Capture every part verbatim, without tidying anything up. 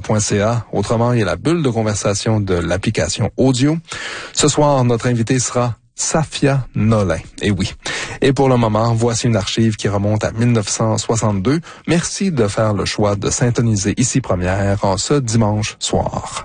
point c a. Autrement, il y a la bulle de conversation de l'application audio. Ce soir, notre invité sera Safia Nolin. Et oui. Et pour le moment, voici une archive qui remonte à mille neuf cent soixante-deux. Merci de faire le choix de syntoniser ici Première en ce dimanche soir.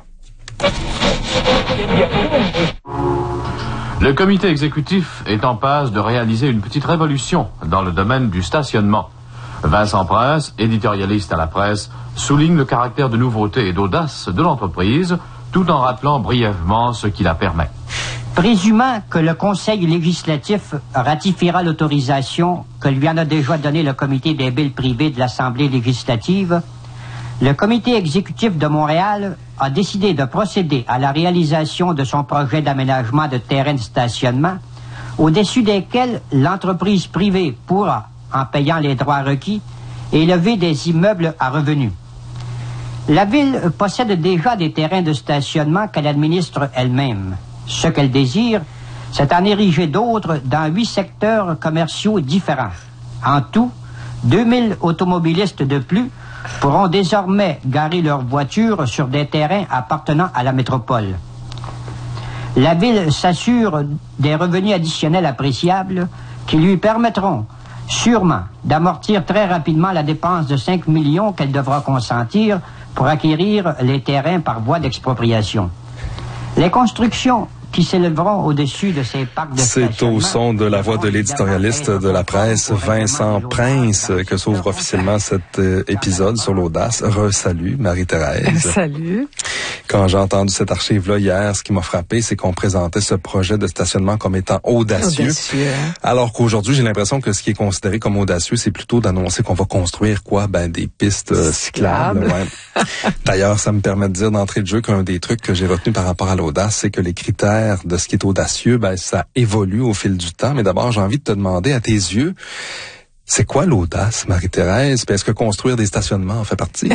Le comité exécutif est en passe de réaliser une petite révolution dans le domaine du stationnement. Vincent Prince, éditorialiste à la presse, souligne le caractère de nouveauté et d'audace de l'entreprise, tout en rappelant brièvement ce qui la permet. Présumant que le Conseil législatif ratifiera l'autorisation que lui en a déjà donnée le Comité des billes privées de l'Assemblée législative, le Comité exécutif de Montréal a décidé de procéder à la réalisation de son projet d'aménagement de terrains de stationnement, au-dessus desquels l'entreprise privée pourra, en payant les droits requis, élever des immeubles à revenus. La Ville possède déjà des terrains de stationnement qu'elle administre elle-même. Ce qu'elle désire, c'est en ériger d'autres dans huit secteurs commerciaux différents. En tout, deux mille automobilistes de plus pourront désormais garer leurs voitures sur des terrains appartenant à la métropole. La Ville s'assure des revenus additionnels appréciables qui lui permettront sûrement d'amortir très rapidement la dépense de cinq millions qu'elle devra consentir pour acquérir les terrains par voie d'expropriation. Les constructions qui s'élèveront au-dessus de ces parcs de C'est au son de la voix de l'éditorialiste de la presse, Vincent Prince, que s'ouvre officiellement cet euh, épisode sur l'audace. Re-salut, Marie-Thérèse. Salut. Quand j'ai entendu cette archive-là hier, ce qui m'a frappé, c'est qu'on présentait ce projet de stationnement comme étant audacieux. audacieux hein? Alors qu'aujourd'hui, j'ai l'impression que ce qui est considéré comme audacieux, c'est plutôt d'annoncer qu'on va construire quoi? Ben, des pistes euh, cyclables. Ouais. D'ailleurs, ça me permet de dire d'entrée de jeu qu'un des trucs que j'ai retenu par rapport à l'audace, c'est que les critères de ce qui est audacieux, ben, ça évolue au fil du temps. Mais d'abord, j'ai envie de te demander, à tes yeux, c'est quoi l'audace, Marie-Thérèse? Puis est-ce que construire des stationnements en fait partie?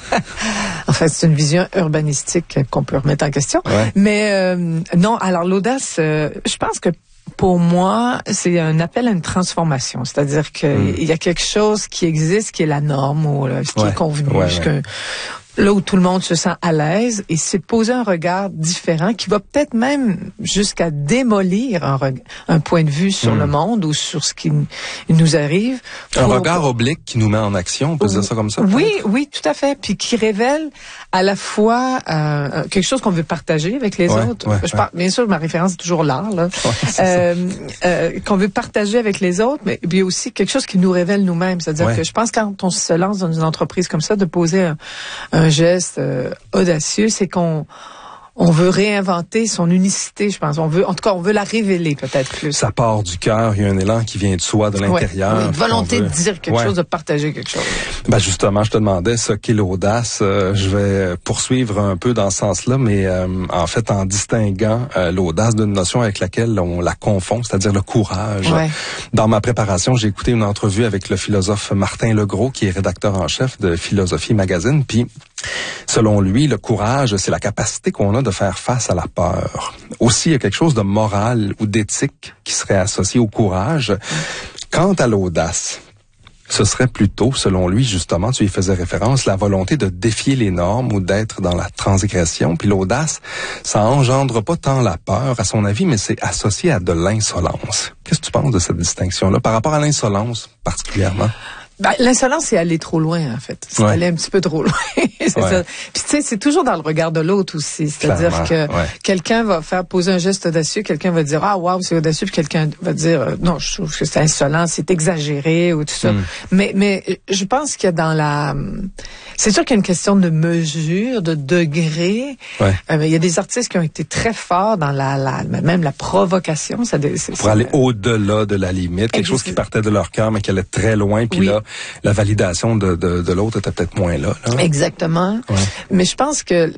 En fait, c'est une vision urbanistique qu'on peut remettre en question. Ouais. Mais euh, non, alors l'audace, euh, je pense que pour moi, c'est un appel à une transformation. C'est-à-dire qu'il mmh. y a quelque chose qui existe, qui est la norme, ou là, ce qui ouais. est convenu. Ouais, ouais. Là où tout le monde se sent à l'aise, et c'est poser un regard différent qui va peut-être même jusqu'à démolir un, reg- un point de vue sur mmh. le monde ou sur ce qui nous arrive. Un pour... regard oblique qui nous met en action, on peut dire ça comme ça? Oui, oui, tout à fait. Puis qui révèle à la fois euh, quelque chose qu'on veut partager avec les ouais, autres. Ouais, je parle, ouais. Bien sûr, ma référence est toujours l'art, là. Ouais, euh, euh, qu'on veut partager avec les autres, mais puis aussi quelque chose qui nous révèle nous-mêmes. C'est-à-dire ouais. que je pense que quand on se lance dans une entreprise comme ça, de poser un, un geste euh, audacieux, c'est qu'on on veut réinventer son unicité, je pense. On veut, en tout cas, on veut la révéler peut-être plus. Ça part du cœur, il y a un élan qui vient de soi, de l'intérieur. Ouais, une volonté veut... de dire quelque ouais. chose, de partager quelque chose. Ben justement, je te demandais ce qu'est l'audace. Euh, je vais poursuivre un peu dans ce sens-là, mais euh, en fait, en distinguant euh, l'audace d'une notion avec laquelle on la confond, c'est-à-dire le courage. Ouais. Dans ma préparation, j'ai écouté une entrevue avec le philosophe Martin Legros, qui est rédacteur en chef de Philosophie Magazine, puis selon lui, le courage, c'est la capacité qu'on a de faire face à la peur. Aussi, il y a quelque chose de moral ou d'éthique qui serait associé au courage. Quant à l'audace, ce serait plutôt, selon lui, justement, tu y faisais référence, la volonté de défier les normes ou d'être dans la transgression. Puis l'audace, ça engendre pas tant la peur, à son avis, mais c'est associé à de l'insolence. Qu'est-ce que tu penses de cette distinction-là, par rapport à l'insolence particulièrement? Ben, l'insolence, c'est aller trop loin, en fait. C'est ouais. aller un petit peu trop loin. c'est ouais. ça. Puis tu sais, c'est toujours dans le regard de l'autre aussi. C'est-à-dire Clairement, que ouais. quelqu'un va faire poser un geste audacieux, quelqu'un va dire « Ah, waouh, c'est audacieux », puis quelqu'un va dire « Non, je trouve que c'est insolent, c'est exagéré » ou tout ça. Mm. Mais mais je pense qu'il y a dans la... C'est sûr qu'il y a une question de mesure, de degré. Ouais. Euh, il y a des artistes qui ont été très forts dans la, la même la provocation. Ça, c'est, Pour aller au-delà de la limite, quelque chose qui partait de leur cœur, mais qui allait très loin, puis oui. là... la validation de, de, de l'autre était peut-être moins là. là. Exactement. Ouais. Mais je pense que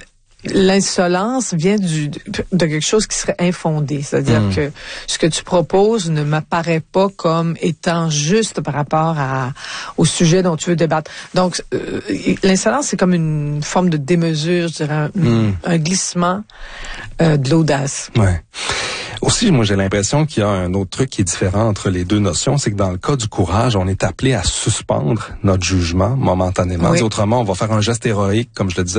l'insolence vient du, de quelque chose qui serait infondé. C'est-à-dire mmh. que ce que tu proposes ne m'apparaît pas comme étant juste par rapport à, au sujet dont tu veux débattre. Donc, euh, l'insolence, c'est comme une forme de démesure, je dirais, un, mmh. un glissement euh, de l'audace. Ouais. Aussi, moi, j'ai l'impression qu'il y a un autre truc qui est différent entre les deux notions, c'est que dans le cas du courage, on est appelé à suspendre notre jugement momentanément. Oui. Autrement, on va faire un geste héroïque, comme je le disais